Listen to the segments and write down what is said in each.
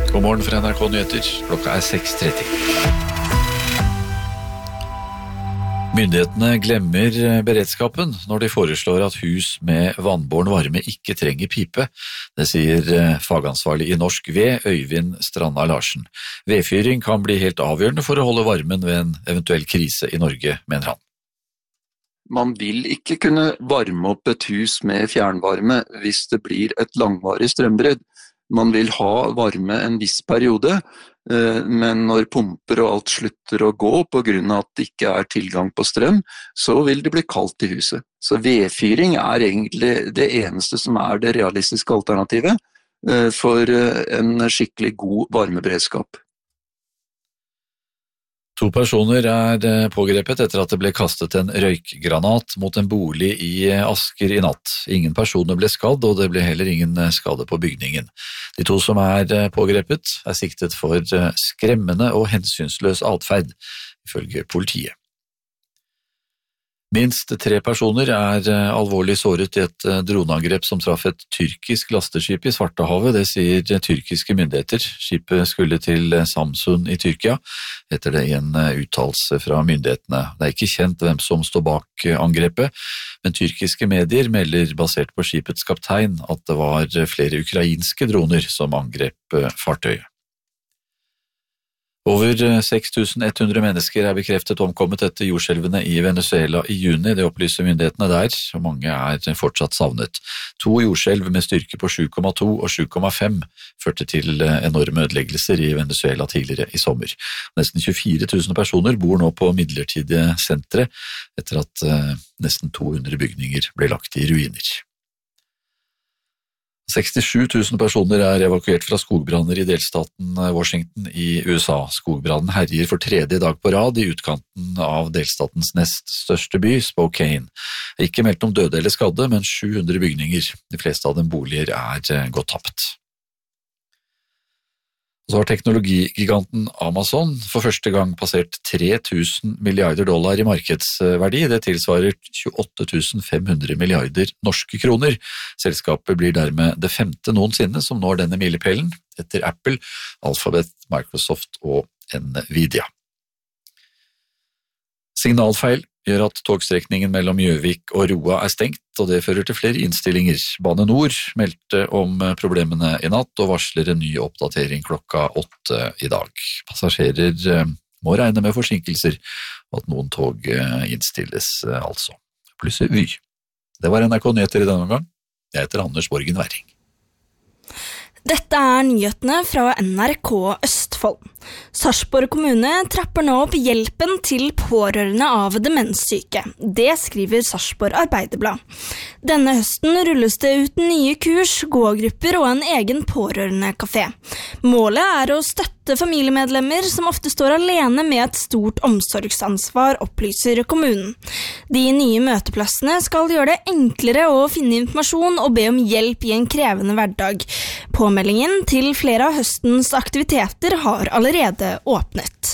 God morgen fra NRK Nyheter. Klokka 6:30. Myndighetene glemmer beredskapen når de foreslår at hus med vannbåren varme ikke trenger pipe. Det sier fagansvarlig i Norsk Ved, Øyvind Stranda Larsen. Vedfyring kan bli helt avgjørende for å holde varmen ved en eventuell krise i Norge, mener han. Man vil ikke kunne varme opp et hus med fjernvarme hvis det blir et langvarig strømbrudd. Man vil ha varme en viss periode, men når pumper og alt slutter å gå på grunn av at det ikke er tilgang på strøm, så vil det bli kaldt i huset. Så vedfyring er egentlig det eneste som er det realistiske alternativet for en skikkelig god varmeberedskap. 2 personer er pågrepet etter at det ble kastet en røykgranat mot en bolig i Asker i natt. Ingen personer ble skadd, og det ble heller ingen skade på bygningen. De 2 som er pågrepet er siktet for skremmende og hensynsløs atferd, ifølge politiet. Minst 3 personer er alvorlig såret i et droneangrep som traff et tyrkisk lasteskip i Svartehavet, det sier tyrkiske myndigheter. Skipet skulle til Samsun i Tyrkia, heter det i en uttalelse fra myndighetene. Det er ikke kjent hvem som står bak angrepet, men tyrkiske medier melder basert på skipets kaptein at det var flere ukrainske droner som angrep fartøyet. Over 6.100 mennesker er bekreftet omkommet etter jordskjelvene i Venezuela i juni, det opplyser myndighetene der, og mange er fortsatt savnet. 2 jordskjelv med styrke på 7,2 og 7,5 førte til enorme ødeleggelser i Venezuela tidligere i sommer. Nesten 24 000 personer bor nå på midlertidige sentre etter at nesten 200 bygninger ble lagt i ruiner. 67 000 personer er evakuert fra skogbranner i delstaten Washington i USA. Skogbrannen herjer for 3. dag på rad i utkanten av delstatens nest største by, Spokane. Det er ikke meldt om døde eller skadde, men 700 bygninger. De fleste av dem boliger er gått tapt. Så har teknologigiganten Amazon for første gang passert $3.000 milliarder i markedsverdi. Det tilsvarer 28 500 milliarder norske kroner. Selskapet blir dermed det 5. noensinne som når denne milepælen, etter Apple, Alphabet, Microsoft og Nvidia. Signalfeil gjør at togstrekningen mellom Gjøvik og Roa er stengt, og det fører til flere innstillinger. Bane Nor meldte om problemene i natt og varsler en ny oppdatering klokka 8 i dag. Passasjerer må regne med forsinkelser, og at noen tog innstilles altså. Pluss Vy. Det var NRK Nyheter i denne omgang. Jeg heter Anders Borgen Werring. Dette er nyhetene fra NRK Østfold. Sarpsborg kommune trapper nå opp hjelpen til pårørende av demenssyke. Det skriver Sarpsborg Arbeiderblad. Denne høsten rulles det ut nye kurs, gågrupper og en egen pårørendekafé. Målet er å støtte familiemedlemmer som ofte står alene med et stort omsorgsansvar, opplyser kommunen. De nye møteplassene skal gjøre det enklere å finne informasjon og be om hjelp i en krevende hverdag. Påmeldingen til flere av høstens aktiviteter har allerede åpnet.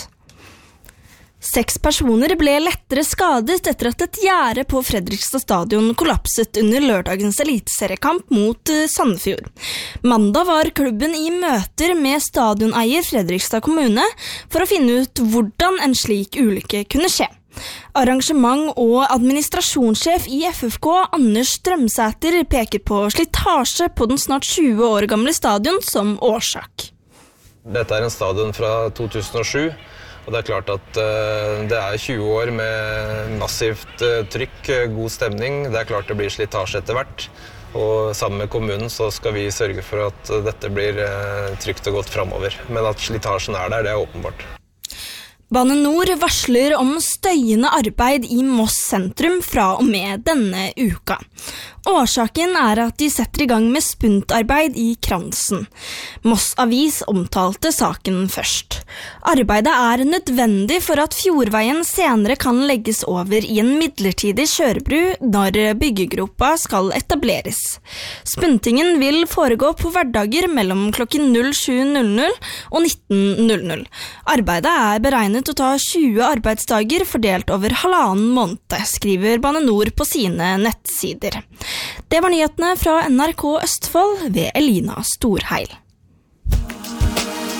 6 personer ble lettere skadet etter at et gjerde på Fredrikstad stadion kollapset under lørdagens eliteseriekamp mot Sandefjord. Mandag var klubben i møter med stadioneier Fredrikstad kommune for å finne ut hvordan en slik ulykke kunne skje. Arrangement- og administrasjonssjef i FFK, Anders Strømsæter, peker på slitasje på den snart 20 år gamle stadion som årsak. Dette er en stadion fra 2007, og det er klart at det er 20 år med massivt trykk, god stemning. Det er klart det blir slitasje etter hvert, og sammen med kommunen så skal vi sørge for at dette blir trygt og godt fremover. Men at slitasjen er der, det er åpenbart. Bane Nor varsler om støyende arbeid i Moss sentrum fra og med denne uka. Årsaken er at de setter i gang med spuntarbeid i kransen. Moss Avis omtalte saken først. Arbeidet er nødvendig for at Fjordveien senere kan legges over i en midlertidig kjørebru når byggegropa skal etableres. Spuntingen vil foregå på hverdager mellom klokken 07.00 og 19.00. Arbeidet er beregnet å ta 20 arbeidsdager fordelt over 1,5 måned, skriver Bane Nor på sine nettsider. Det var nyhetene fra NRK Østfold ved Elina Storheil.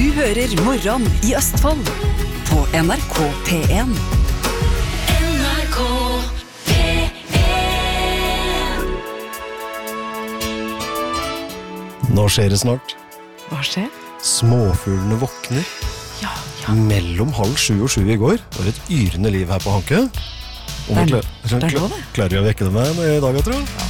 hører Morgen i Østfold på NRK P1. NRK P1. Nå skjer det snart. Hva skjer? Småfuglene våkner. Ja. Mellom 6:30 og 7 i går var det et yrende liv her på Hanke. Det er lov det. Klarer vi å vekke dem her i dag, jeg tror?